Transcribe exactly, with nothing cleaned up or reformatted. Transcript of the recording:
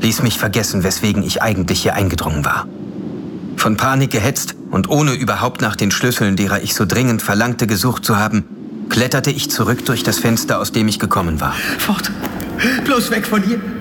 ließ mich vergessen, weswegen ich eigentlich hier eingedrungen war. Von Panik gehetzt und ohne überhaupt nach den Schlüsseln, derer ich so dringend verlangte, gesucht zu haben, kletterte ich zurück durch das Fenster, aus dem ich gekommen war. Fort! Bloß weg von hier!